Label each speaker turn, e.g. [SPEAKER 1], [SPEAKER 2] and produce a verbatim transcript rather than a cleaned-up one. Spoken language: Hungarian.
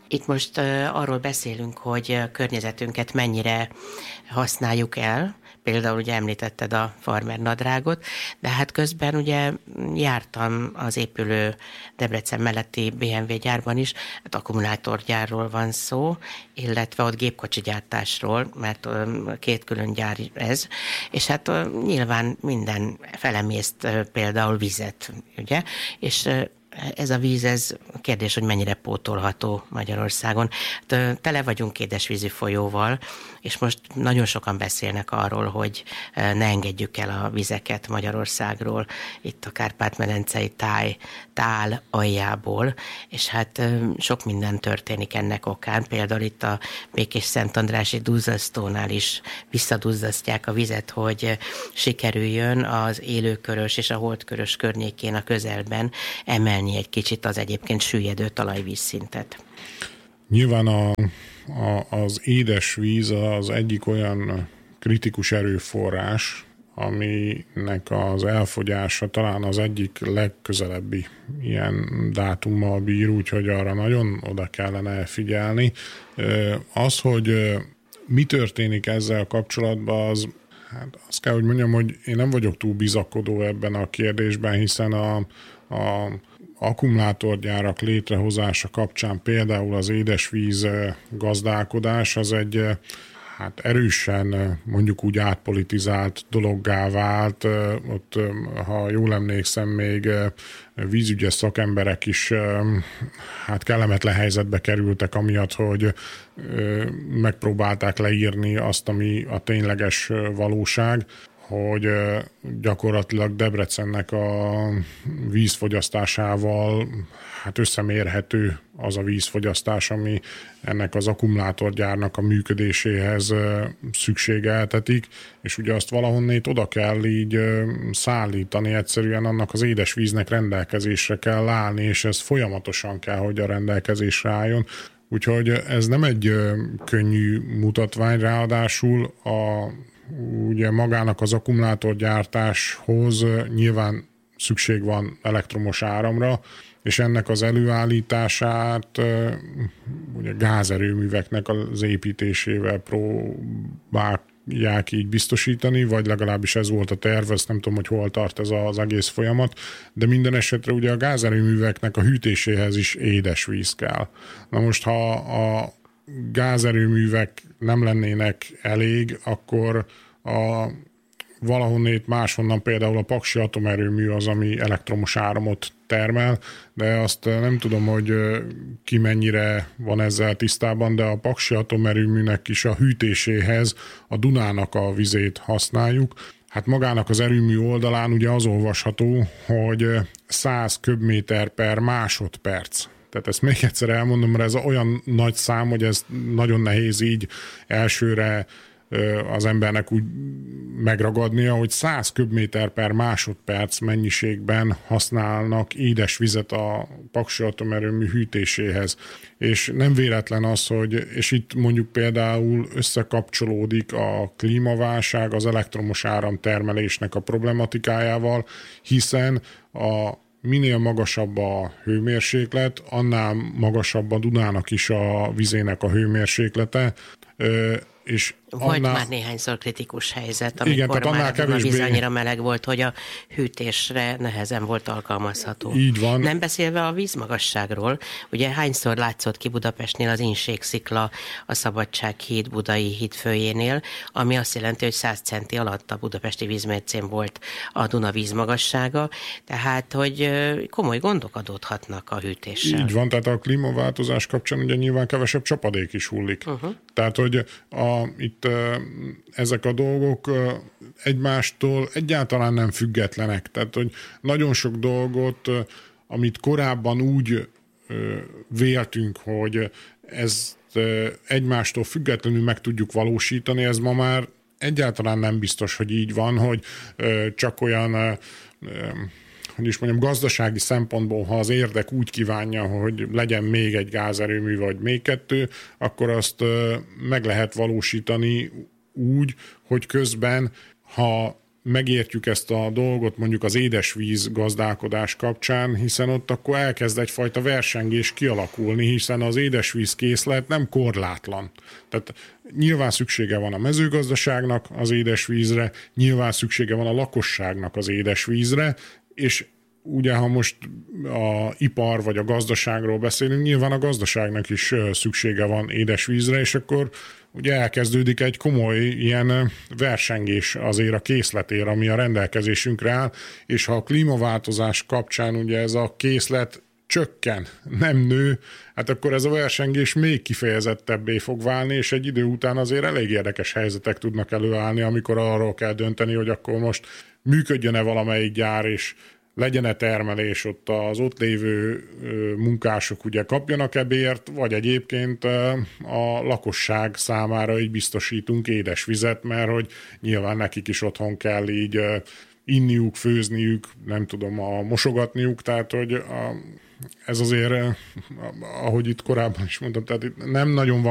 [SPEAKER 1] Itt most arról beszélünk, hogy a környezetünket mennyire használjuk el, például ugye említetted a farmer nadrágot, de hát közben ugye jártam az épülő Debrecen melletti bé em vé gyárban is, hát akkumulátorgyárról van szó, illetve ott gépkocsi gyártásról, mert két külön gyár ez, és hát nyilván minden felemészt például vizet, ugye, és ez a víz, ez kérdés, hogy mennyire pótolható Magyarországon. Tele vagyunk édesvízű folyóval, és most nagyon sokan beszélnek arról, hogy ne engedjük el a vizeket Magyarországról, itt a Kárpát-medencei táj, tál aljából, és hát sok minden történik ennek okán. Például itt a Békés-Szentandrási duzzasztónál is visszaduzzasztják a vizet, hogy sikerüljön az élőkörös és a holdkörös környékén a közelben emelni egy kicsit az egyébként süllyedő talajvízszintet.
[SPEAKER 2] Nyilván a, a, az édesvíz az egyik olyan kritikus erőforrás, aminek az elfogyása talán az egyik legközelebbi ilyen dátummal bír, úgyhogy arra nagyon oda kellene figyelni. Az, hogy mi történik ezzel kapcsolatban, az, hát azt kell, hogy mondjam, hogy én nem vagyok túl bizakodó ebben a kérdésben, hiszen a, a akkumulátorgyárak létrehozása kapcsán például az édesvíz gazdálkodás az egy hát erősen mondjuk úgy átpolitizált dologgá vált. Ott, ha jól emlékszem, még vízügyes szakemberek is hát kellemetlen helyzetbe kerültek amiatt, hogy megpróbálták leírni azt, ami a tényleges valóság, hogy gyakorlatilag Debrecennek a vízfogyasztásával hát összemérhető az a vízfogyasztás, ami ennek az akkumulátorgyárnak a működéséhez szükségeltetik, és ugye azt valahonnét oda kell így szállítani, egyszerűen annak az édesvíznek rendelkezésre kell állni, és ez folyamatosan kell, hogy a rendelkezésre álljon. Úgyhogy ez nem egy könnyű mutatvány, ráadásul a ugye magának az akkumulátorgyártáshoz nyilván szükség van elektromos áramra, és ennek az előállítását ugye gázerőműveknek az építésével próbálják így biztosítani, vagy legalábbis ez volt a terv, ezt nem tudom, hogy hol tart ez az egész folyamat, de minden esetre ugye a gázerőműveknek a hűtéséhez is édesvíz kell. Na most, ha a gázerőművek nem lennének elég, akkor a valahonnét máshonnan például a Paksi atomerőmű az, ami elektromos áramot termel, de azt nem tudom, hogy ki mennyire van ezzel tisztában, de a Paksi atomerőműnek is a hűtéséhez a Dunának a vizét használjuk. Hát magának az erőmű oldalán ugye az olvasható, hogy száz köbméter per másodperc. Tehát ezt még egyszer elmondom, mert ez olyan nagy szám, hogy ez nagyon nehéz így elsőre az embernek úgy megragadnia, hogy száz köbméter per másodperc mennyiségben használnak édesvizet a Paksi atomerőmű hűtéséhez. És nem véletlen az, hogy, és itt mondjuk például összekapcsolódik a klímaválság az elektromos áramtermelésnek a problematikájával, hiszen a minél magasabb a hőmérséklet, annál magasabb a Dunának is a vizének a hőmérséklete, és
[SPEAKER 1] volt
[SPEAKER 2] annál...
[SPEAKER 1] már néhányszor kritikus helyzet, amikor
[SPEAKER 2] igen, tehát
[SPEAKER 1] már
[SPEAKER 2] kevésbé...
[SPEAKER 1] a víz annyira meleg volt, hogy a hűtésre nehezen volt alkalmazható.
[SPEAKER 2] Így van.
[SPEAKER 1] Nem beszélve a vízmagasságról, ugye hányszor látszott ki Budapestnél az Inségszikla a Szabadsághíd budai hídfőjénél, ami azt jelenti, hogy száz centi alatt a budapesti vízmércén volt a Duna vízmagassága, tehát hogy komoly gondok adódhatnak a hűtéssel.
[SPEAKER 2] Így van, tehát a klímaváltozás kapcsán ugye nyilván kevesebb csapadék is hullik. Uh-huh. Tehát, hogy a, itt ezek a dolgok egymástól egyáltalán nem függetlenek. Tehát, hogy nagyon sok dolgot, amit korábban úgy véltünk, hogy ezt egymástól függetlenül meg tudjuk valósítani, ez ma már egyáltalán nem biztos, hogy így van, hogy csak olyan, hogy is mondjam, gazdasági szempontból, ha az érdek úgy kívánja, hogy legyen még egy gázerőmű, vagy még kettő, akkor azt meg lehet valósítani úgy, hogy közben, ha megértjük ezt a dolgot mondjuk az édesvíz gazdálkodás kapcsán, hiszen ott akkor elkezd egyfajta versengés kialakulni, hiszen az édesvíz készlet nem korlátlan. Tehát nyilván szüksége van a mezőgazdaságnak az édesvízre, nyilván szüksége van a lakosságnak az édesvízre, és ugye, ha most a ipar vagy a gazdaságról beszélünk, nyilván a gazdaságnak is szüksége van édesvízre, és akkor ugye elkezdődik egy komoly ilyen versengés azért a készletér, ami a rendelkezésünkre áll, és ha a klímaváltozás kapcsán ugye ez a készlet csökken, nem nő, hát akkor ez a versengés még kifejezettebbé fog válni, és egy idő után azért elég érdekes helyzetek tudnak előállni, amikor arról kell dönteni, hogy akkor most működjön-e valamelyik gyár, és legyen-e termelés, ott az ott lévő munkások ugye kapjanak-e bért, vagy egyébként a lakosság számára így biztosítunk édesvizet, mert hogy nyilván nekik is otthon kell így inniuk, főzniük, nem tudom, a mosogatniuk, tehát hogy a, ez azért, ahogy itt korábban is mondtam, tehát itt nem nagyon van